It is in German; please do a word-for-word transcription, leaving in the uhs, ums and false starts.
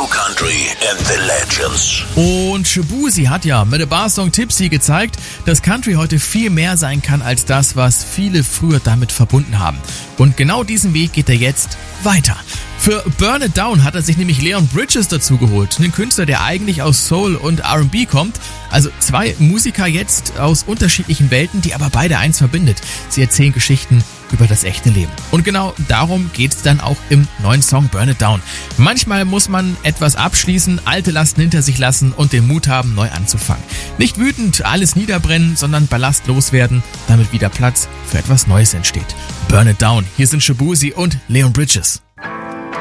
New Country and the Legends. Und Shaboozey hat ja mit der Bar-Song Tipsy gezeigt, dass Country heute viel mehr sein kann als das, was viele früher damit verbunden haben. Und genau diesen Weg geht er jetzt weiter. Für Burn It Down hat er sich nämlich Leon Bridges dazu geholt, einen Künstler, der eigentlich aus Soul und R and B kommt. Also zwei Musiker jetzt aus unterschiedlichen Welten, die aber beide eins verbindet. Sie erzählen Geschichten über das echte Leben. Und genau darum geht's dann auch im neuen Song Burn It Down. Manchmal muss man etwas abschließen, alte Lasten hinter sich lassen und den Mut haben, neu anzufangen. Nicht wütend alles niederbrennen, sondern Ballast loswerden, damit wieder Platz für etwas Neues entsteht. Burn It Down. Hier sind Shaboozey und Leon Bridges.